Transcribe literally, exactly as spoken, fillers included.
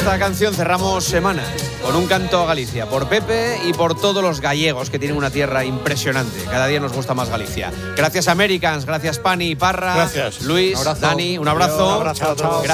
esta canción cerramos semana con un canto a Galicia, por Pepe y por todos los gallegos que tienen una tierra impresionante. Cada día nos gusta más Galicia. Gracias Americans, gracias Pani y Parra. Gracias. Luis, un abrazo. Dani, un abrazo. Un abrazo a todos.